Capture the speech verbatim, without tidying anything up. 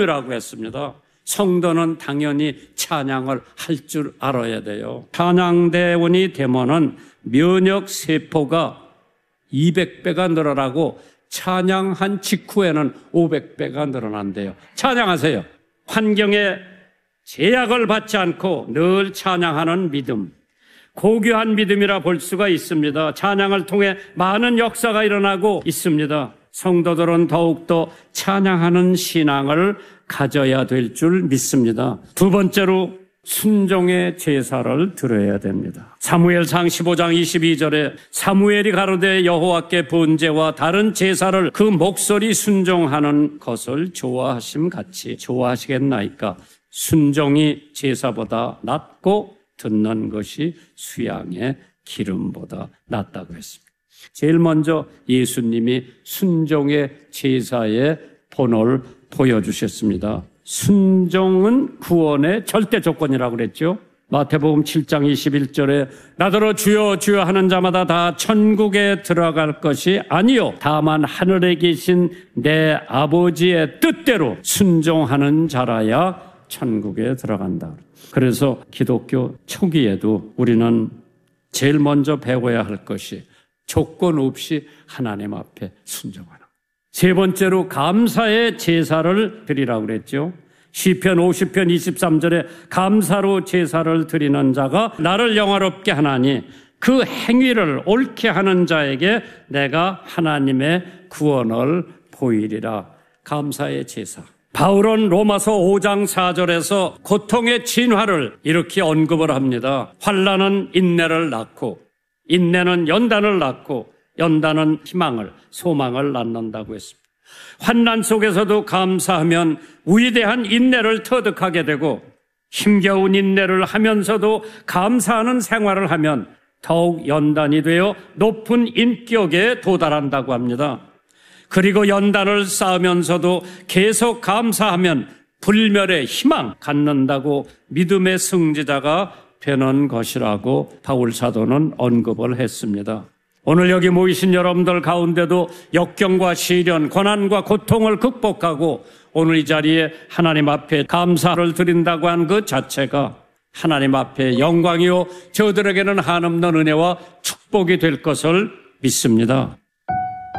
믿음이라고 했습니다. 성도는 당연히 찬양을 할 줄 알아야 돼요. 찬양대원이 되면은 면역 세포가 이백 배가 늘어나고 찬양한 직후에는 오백 배가 늘어난대요. 찬양하세요. 환경에 제약을 받지 않고 늘 찬양하는 믿음, 고귀한 믿음이라 볼 수가 있습니다. 찬양을 통해 많은 역사가 일어나고 있습니다. 성도들은 더욱더 찬양하는 신앙을 가져야 될 줄 믿습니다. 두 번째로 순종의 제사를 드려야 됩니다. 사무엘상 십오 장 이십이 절에 사무엘이 가로되 여호와께 번제와 다른 제사를 그 목소리 순종하는 것을 좋아하심 같이 좋아하시겠나이까. 순종이 제사보다 낫고 듣는 것이 수양의 기름보다 낫다고 했습니다. 제일 먼저 예수님이 순종의 제사의 본을 보여주셨습니다. 순종은 구원의 절대 조건이라고 그랬죠. 마태복음 칠 장 이십일 절에 나더러 주여 주여 하는 자마다 다 천국에 들어갈 것이 아니요 다만 하늘에 계신 내 아버지의 뜻대로 순종하는 자라야 천국에 들어간다. 그래서 기독교 초기에도 우리는 제일 먼저 배워야 할 것이 조건 없이 하나님 앞에 순종하는 것. 세 번째로 감사의 제사를 드리라고 그랬죠. 시편 오십 편 이십삼 절에 감사로 제사를 드리는 자가 나를 영화롭게 하나니 그 행위를 옳게 하는 자에게 내가 하나님의 구원을 보이리라. 감사의 제사. 바울은 로마서 오 장 사 절에서 고통의 진화를 이렇게 언급을 합니다. 환난은 인내를 낳고 인내는 연단을 낳고 연단은 희망을, 소망을 낳는다고 했습니다. 환난 속에서도 감사하면 위대한 인내를 터득하게 되고 힘겨운 인내를 하면서도 감사하는 생활을 하면 더욱 연단이 되어 높은 인격에 도달한다고 합니다. 그리고 연단을 쌓으면서도 계속 감사하면 불멸의 희망 갖는다고 믿음의 승리자가 되는 것이라고 바울 사도는 언급을 했습니다. 오늘 여기 모이신 여러분들 가운데도 역경과 시련, 고난과 고통을 극복하고 오늘 이 자리에 하나님 앞에 감사를 드린다고 한 그 자체가 하나님 앞에 영광이요 저들에게는 한없는 은혜와 축복이 될 것을 믿습니다.